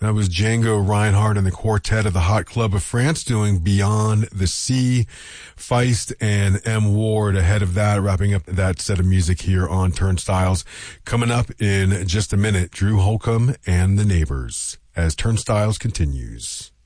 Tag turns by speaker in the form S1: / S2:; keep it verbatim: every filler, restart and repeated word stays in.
S1: That was Django Reinhardt and the quartet of the Hot Club of France doing Beyond the Sea. Feist and M. Ward ahead of that, wrapping up that set of music here on Turnstiles. Coming up in just a minute, Drew Holcomb and the Neighbors as Turnstiles continues.